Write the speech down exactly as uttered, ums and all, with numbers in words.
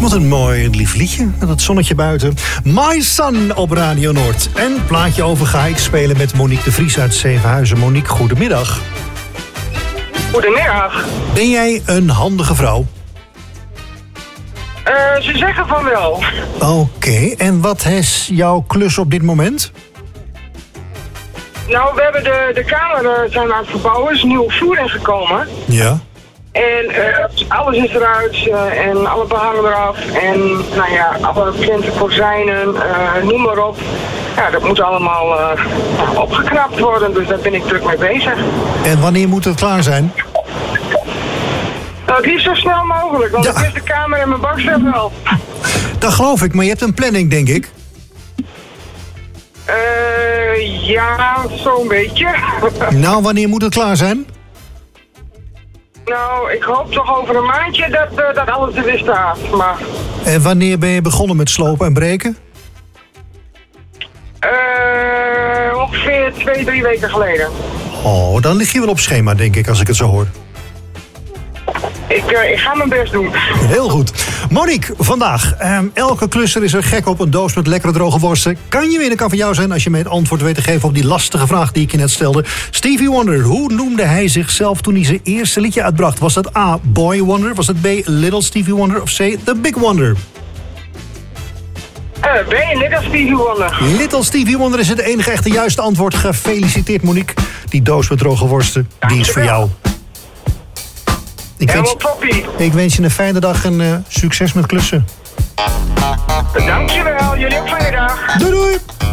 Wat een mooi lief liedje met het zonnetje buiten. My Son op Radio Noord. En plaatje over ga ik spelen met Monique de Vries uit Zevenhuizen. Monique, goedemiddag. Goedemiddag. Ben jij een handige vrouw? Uh, ze zeggen van wel. Oké, okay. En wat is jouw klus op dit moment? Nou, we hebben de, de kamer uh, zijn we aan het verbouwen. Er is een nieuwe vloer ingekomen. Ja. En uh, alles is eruit uh, en alle behang eraf. En nou ja, alle plinten, kozijnen, uh, noem maar op. Ja, dat moet allemaal uh, opgeknapt worden, dus daar ben ik druk mee bezig. En wanneer moet het klaar zijn? Nou, het liefst zo snel mogelijk, want ja. Het is de kamer en mijn bakstel wel. Dat geloof ik, maar je hebt een planning, denk ik. Uh, ja, zo'n beetje. Nou, wanneer moet het klaar zijn? Nou, ik hoop toch over een maandje dat, uh, dat alles er weer staat, maar... En wanneer ben je begonnen met slopen en breken? Uh, ongeveer twee, drie weken geleden. Oh, dan lig je wel op schema, denk ik, als ik het zo hoor. Ik, uh, ik ga mijn best doen. Heel goed. Monique, vandaag. Um, elke klusser is er gek op een doos met lekkere droge worsten. Kan je winnen, kan van jou zijn als je mij het antwoord weet te geven op die lastige vraag die ik je net stelde. Stevie Wonder, hoe noemde hij zichzelf toen hij zijn eerste liedje uitbracht? Was dat A, Boy Wonder? Was het B, Little Stevie Wonder? Of C, The Big Wonder? Uh, B, Little Stevie Wonder. Little Stevie Wonder is het enige echte juiste antwoord. Gefeliciteerd, Monique. Die doos met droge worsten, die is voor jou. Ik wens, ik wens je een fijne dag en uh, succes met klussen. Dankjewel, jullie ook fijne dag. Doei doei.